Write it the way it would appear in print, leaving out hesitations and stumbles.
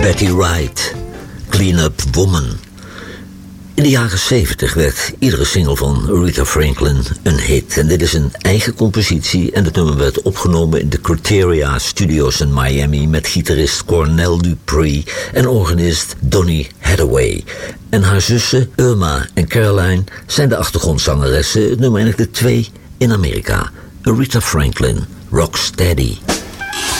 Betty Wright, Clean Up Woman. In de jaren 70 werd iedere single van Aretha Franklin een hit. En dit is een eigen compositie en het nummer werd opgenomen in de Criteria Studios in Miami met gitarist Cornell Dupree en organist Donny Hathaway. En haar zussen Irma en Caroline zijn de achtergrondzangeressen, het nummer eigenlijk de 2 in Amerika. Aretha Franklin, Rocksteady.